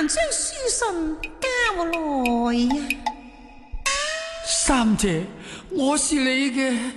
將書信交來呀。 三姐，我是你嘅